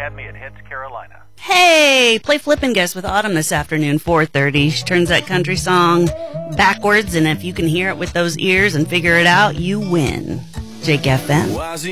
had me at Hits Carolina. Hey, play Flip and Guess with Autumn this afternoon, 4:30. She turns that country song backwards, and if you can hear it with those ears and figure it out, you win. Jake FM.